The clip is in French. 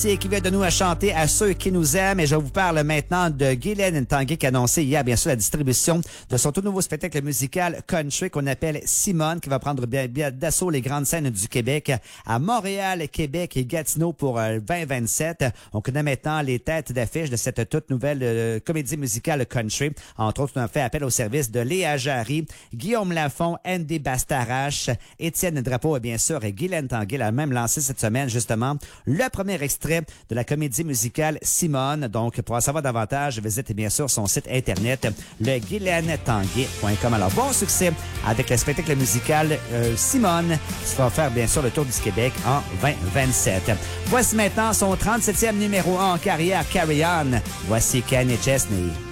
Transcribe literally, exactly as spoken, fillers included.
qui vient de nous à chanter à ceux qui nous aiment. Et je vous parle maintenant de Guylaine Tanguay qui a annoncé hier, bien sûr, la distribution de son tout nouveau spectacle musical country qu'on appelle Simone, qui va prendre bien, bien d'assaut les grandes scènes du Québec à Montréal, Québec et Gatineau pour euh, vingt vingt-sept. On connaît maintenant les têtes d'affiche de cette toute nouvelle euh, comédie musicale country. Entre autres, on a fait appel au service de Léa Jarry, Guillaume Lafont, Andy Bastarache, Étienne Drapeau et bien sûr et Guylaine Tanguay a même lancé cette semaine justement le premier extrait de la comédie musicale Simone. Donc, pour en savoir davantage, visitez bien sûr son site internet, le guylaine tanguay point com. Alors, bon succès avec le spectacle musical euh, Simone, qui va faire bien sûr le tour du Québec en vingt vingt-sept. Voici maintenant son trente-septième numéro un en carrière, Carry On. Voici Kenny Chesney.